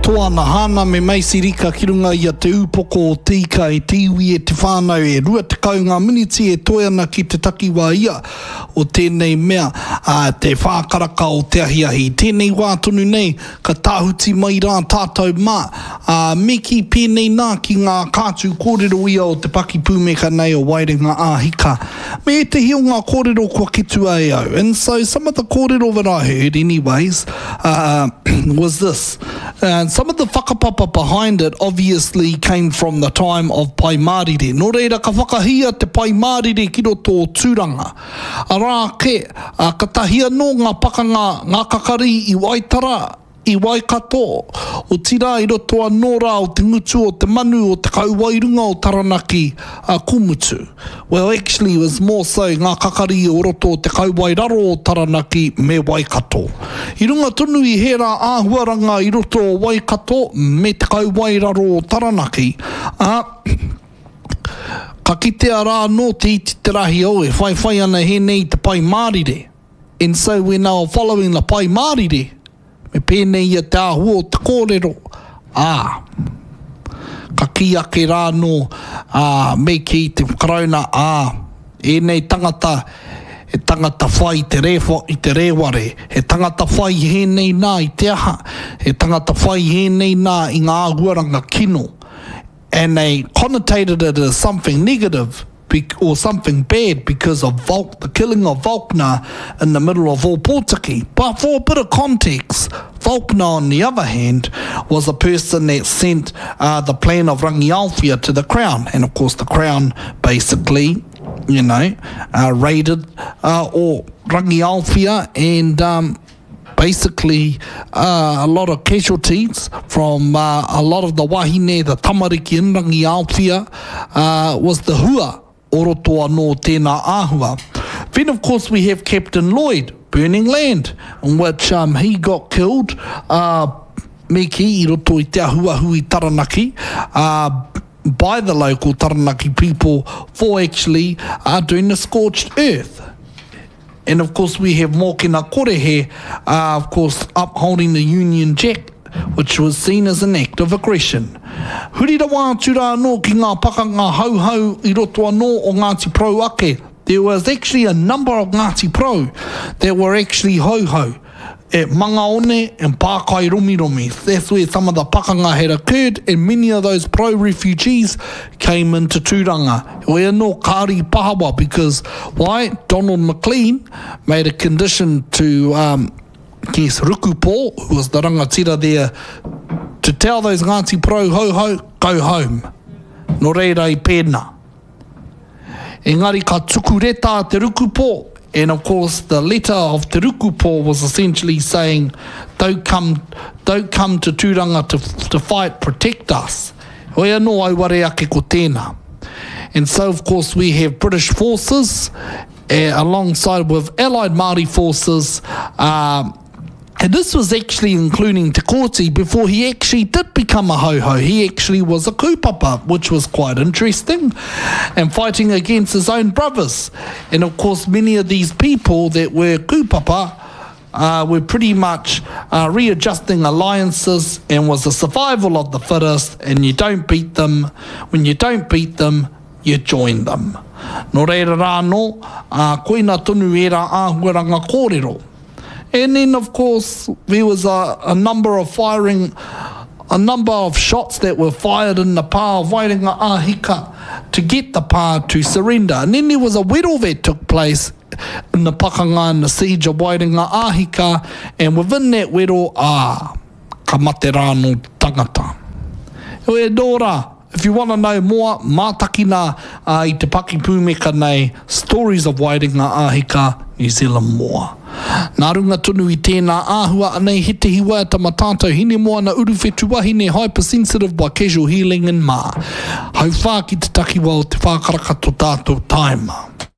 toana hana me maisirika ki runga i a te upoko o tika e te iwi e te whānau e rua te kaunga miniti e toi ana ki te takiwā ia o tēnei mea te whākaraka o te ahiahi. Tēnei wā tonu nei ka tāhuti mai rā tātou mā meki pēnei nā ki ngā kātu kōrero ia o te paki pūmeka nei o Wairinga Āhika. Me te hio ngā kōrero kua kitu ai au. And so some of the kōrero that I heard anyways was this. And some of the whakapapa behind it obviously came from the time of Pai Mārire. Nō reira ka whakahia te Pai Mārire ki roto o tūranga. Arā ke, ka tahia no ngā pakanga, ngā kakari i Waitara, i Waikato, o tira i roto a nora o te ngutu o te manu o te kauwairunga o Taranaki kumutu. Well, actually, it was more so ngā kakari o roto o te kauwairaro o Taranaki me Waikato. I runga tonu i hera āhuaranga i roto o Waikato me te kauwairaro o Taranaki. Ka kitea rā no te iti te rahi au e whai ana he nei te Pai Mārire. And so we're now following the Pai Mārire. Me pēnei ia te ahua o te kōrero. Ka ki ake rā no me ki te whakarauna e nei tangata e tangata whai te reware, he tangata whai he nei nā i te aha, he tangata whai he nei nā i ngā ahuaranga kino. And they connotated it as something negative or something bad because of the killing of Vulkna in the middle of Opotiki. But for a bit of context, Vulkna, on the other hand, was a person that sent the plan of Rangiaowhia to the crown. And of course the crown basically, raided or Rangiaowhia and basically a lot of casualties from a lot of the wahine, the tamariki in Rangiaowhia was the hua o roto anō tēnā āhua. Then of course we have Captain Lloyd burning land, in which he got killed me ki I roto I te ahuahu I Taranaki by the local Taranaki people for actually doing the scorched earth. And of course we have Mokena Korehe, of course upholding the Union Jack, which was seen as an act of aggression. Hurira wā tūrā anō ki ngā pakanga hauhau I roto anō o Ngāti Pro ake. There was actually a number of Ngāti Pro that were actually hauhau at Mangaone and Pākai Romiromi. That's where some of the pakanga had occurred, and many of those pro-refugees came into Tūranga. We are no kāri pahawa because why? Donald McLean made a condition to Rukupo, who was the rangatira there, to tell those Ngāti Pro ho go home. No reira I pēna. Engari ka tukureta te Rukupo. And of course the letter of Te Rukupo was essentially saying, don't come to Tūranga to fight, protect us. Oia no ai ware ake ko tēnā. And so of course we have British forces alongside with Allied Māori forces, and this was actually including Te Kōti before he actually did become a ho-ho. He actually was a kupapa, which was quite interesting, and fighting against his own brothers. And of course many of these people that were kupapa were pretty much readjusting alliances and was the survival of the fittest, and you don't beat them. When you don't beat them, you join them. Nō reira rā no, koina tonu era āhuaranga kōrero. And then, of course, there was a number of shots that were fired in the pā of Wairinga Āhika to get the pā to surrender. And then there was a wero that took place in the pakanga and the siege of Wairinga Āhika, and within that wero, ka mate rāno tangata. E dora, if you want to know more, mātakina I te paki pūmeka nei, Stories of Wairinga Āhika, New Zealand More. Nā runga tonu I tēnā āhua anei he te hiwa tama tātou hine moana uruwhetu wahine hypersensitive by casual healing and mā. Hau whā ki te takiwa o te whākaraka tō tātou taima.